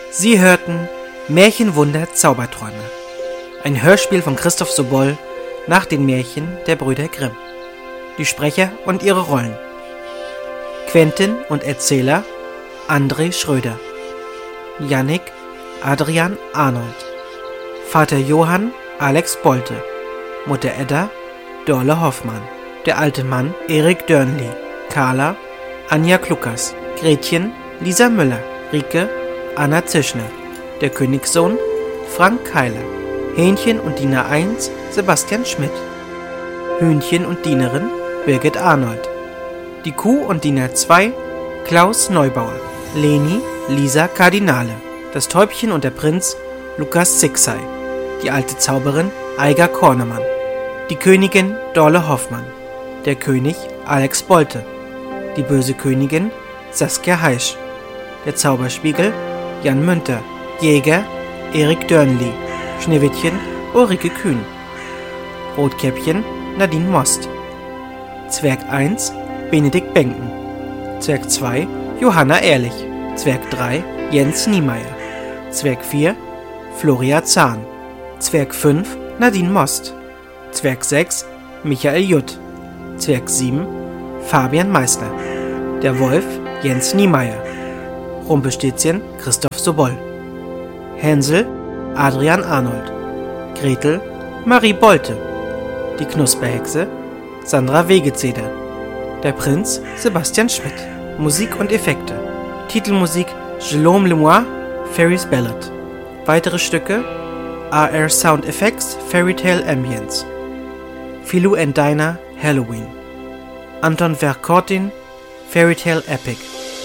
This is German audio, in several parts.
Sie hörten Märchenwunder Zauberträume, ein Hörspiel von Christoph Sobol nach den Märchen der Brüder Grimm. Die Sprecher und ihre Rollen: Quentin und Erzähler André Schröder, Jannik Adrian Arnold, Vater Johann Alex Bolte, Mutter Edda Dorle Hoffmann, der alte Mann Erik Dörnli, Carla Anja Kluckers, Gretchen Lisa Müller, Rike Anna Zischner, der Königssohn Frank Keiler, Hähnchen und Diener 1 Sebastian Schmidt, Hühnchen und Dienerin Birgit Arnold, die Kuh und Diener 2 Klaus Neubauer, Leni Lisa Kardinale, das Täubchen und der Prinz Lukas Zixei, die alte Zauberin Aiga Kornemann, die Königin Dorle Hoffmann, der König Alex Bolte, die böse Königin Saskia Heisch, der Zauberspiegel Jan Münter, Jäger Erik Dörnli, Schneewittchen Ulrike Kühn, Rotkäppchen Nadine Most, Zwerg 1 Benedikt Benken, Zwerg 2 Johanna Ehrlich, Zwerg 3 Jens Niemeyer, Zwerg 4 Floria Zahn, Zwerg 5 Nadine Most, Zwerg 6 Michael Jutt, Zwerg 7 Fabian Meissner, der Wolf Jens Niemeyer, Rumpelstilzchen Christoph Sobol, Hänsel Adrian Arnold, Gretel Marie Bolte, die Knusperhexe Sandra Wegezeder, der Prinz Sebastian Schmidt. Musik und Effekte: Titelmusik Jérôme Lemoine, Fairy's Ballad. Weitere Stücke: AR Sound Effects, Fairy Tale Ambience, Philou and Dinah, Halloween, Anton Verkortin, Fairy Tale Epic,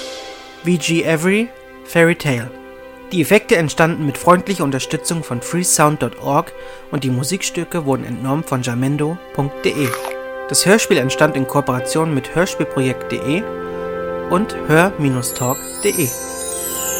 VG Avery, Fairy Tale. Die Effekte entstanden mit freundlicher Unterstützung von freesound.org und die Musikstücke wurden entnommen von jamendo.de. Das Hörspiel entstand in Kooperation mit hörspielprojekt.de und hör-talk.de.